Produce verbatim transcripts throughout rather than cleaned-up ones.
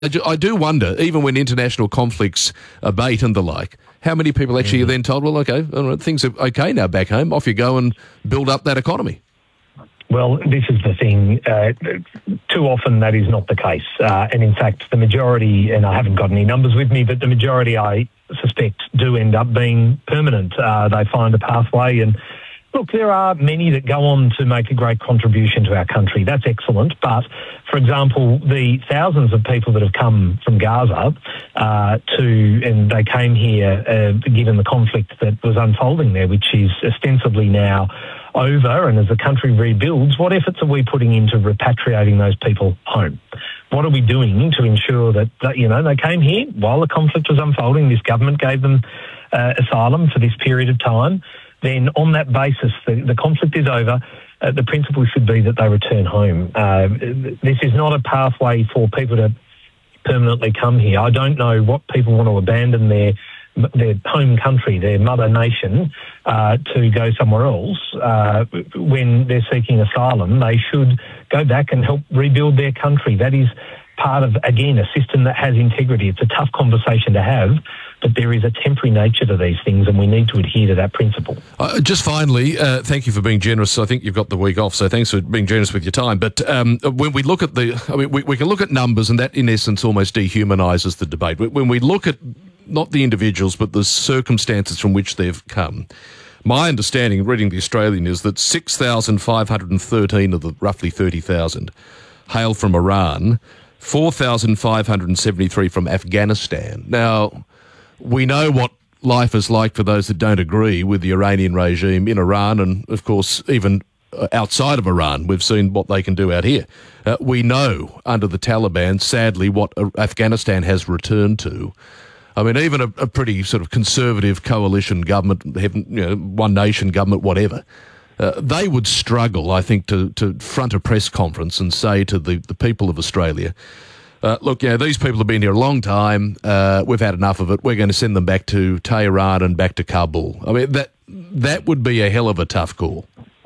I do- I do wonder, even when international conflicts abate and the like, how many people actually mm. are then told, well, okay, all right, things are okay now back home, off you go and build up that economy? Well, this is the thing. Uh, too often that is not the case. Uh, and in fact, the majority, and I haven't got any numbers with me, but the majority, I suspect, do end up being permanent. Uh, they find a pathway. And look, there are many that go on to make a great contribution to our country. That's excellent. But, for example, the thousands of people that have come from Gaza uh, to, and they came here uh, given the conflict that was unfolding there, which is ostensibly now over, and as the country rebuilds, what efforts are we putting into repatriating those people home? What are we doing to ensure that, that you know, they came here while the conflict was unfolding, this government gave them uh, asylum for this period of time, then on that basis, the, the conflict is over, uh, the principle should be that they return home. Uh, this is not a pathway for people to permanently come here. I don't know what people want to abandon their their home country, their mother nation, uh, to go somewhere else. Uh, when they're seeking asylum, they should go back and help rebuild their country. That is part of, again, a system that has integrity. It's a tough conversation to have, but there is a temporary nature to these things, and we need to adhere to that principle. Uh, just finally, uh, thank you for being generous. I think you've got the week off, so thanks for being generous with your time. But um, when we look at the, I mean, we, we can look at numbers, and that in essence almost dehumanises the debate. When we look at not the individuals, but the circumstances from which they've come, my understanding, reading the Australian, is that six thousand five hundred thirteen of the roughly thirty thousand hail from Iran, four thousand five hundred seventy-three from Afghanistan. Now, we know what life is like for those that don't agree with the Iranian regime in Iran, and of course even outside of Iran. We've seen what they can do out here. Uh, we know under the Taliban, sadly, what Afghanistan has returned to. I mean, even a, a pretty sort of conservative coalition government, you know, one nation government, whatever, uh, they would struggle, I think, to, to front a press conference and say to the, the people of Australia, uh, look, yeah, these people have been here a long time. Uh, we've had enough of it. We're going to send them back to Tehran and back to Kabul. I mean, that that would be a hell of a tough call.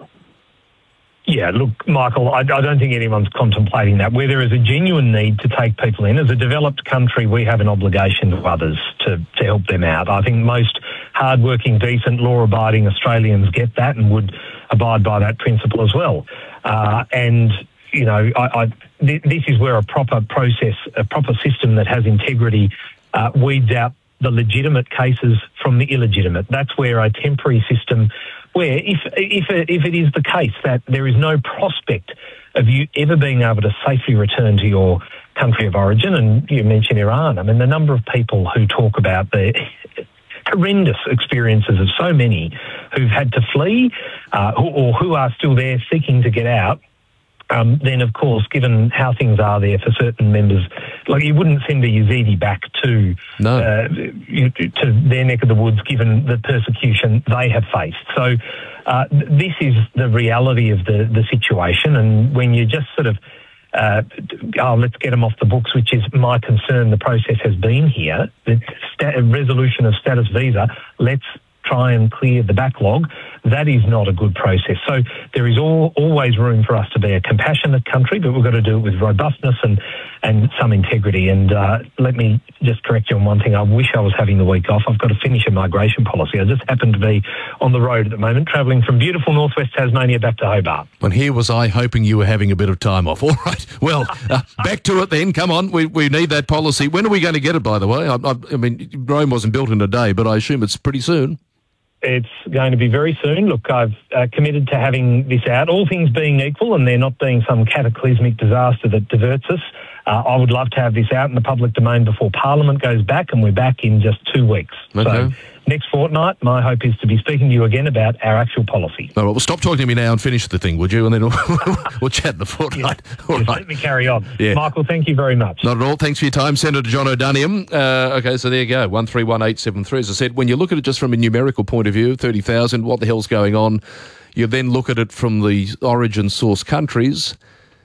Yeah, look, Michael, I, I don't think anyone's contemplating that. Where there is a genuine need to take people in, as a developed country, we have an obligation to others to, to help them out. I think most hard-working, decent, law-abiding Australians get that and would abide by that principle as well. Uh, and, you know, I, I, th- this is where a proper process, a proper system that has integrity uh, weeds out the legitimate cases from the illegitimate. That's where a temporary system where if if if it is the case that there is no prospect of you ever being able to safely return to your country of origin, and you mentioned Iran, I mean, the number of people who talk about the horrendous experiences of so many who've had to flee uh, or who are still there seeking to get out, Um, then, of course, given how things are there for certain members, like you wouldn't send a Yazidi back to no. uh, to their neck of the woods, given the persecution they have faced. So uh, this is the reality of the, the situation. And when you just sort of, uh, oh, let's get them off the books, which is my concern, the process has been here, the sta- resolution of status visa, let's try and clear the backlog, that is not a good process. So there is all, always room for us to be a compassionate country, but we've got to do it with robustness and, and some integrity. And uh, let me just correct you on one thing. I wish I was having the week off. I've got to finish a migration policy. I just happen to be on the road at the moment, travelling from beautiful northwest Tasmania back to Hobart. And here was I hoping you were having a bit of time off. All right. Well, uh, back to it then. Come on. We we need that policy. When are we going to get it, by the way? I, I, I mean, Rome wasn't built in a day, but I assume it's pretty soon. It's going to be very soon. Look, I've uh, committed to having this out, all things being equal, and there not being some cataclysmic disaster that diverts us. Uh, I would love to have this out in the public domain before Parliament goes back, and we're back in just two weeks. Okay. So next fortnight, my hope is to be speaking to you again about our actual policy. All right, well, stop talking to me now and finish the thing, would you? And then we'll, we'll chat in the fortnight. Yeah. All Just right. let me carry on. Yeah. Michael, thank you very much. Not at all. Thanks for your time, Senator John O'Duniam. Uh, okay, so there you go, one three one eight seven three. As I said, when you look at it just from a numerical point of view, thirty thousand, what the hell's going on? You then look at it from the origin source countries,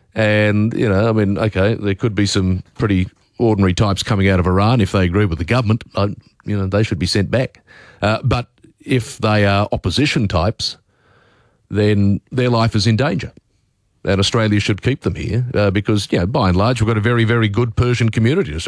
and, you know, I mean, okay, there could be some pretty ordinary types coming out of Iran if they agree with the government. Uh, you know, they should be sent back. Uh, but if they are opposition types, then their life is in danger. and Australia should keep them here uh, because, you know, by and large, we've got a very, very good Persian community.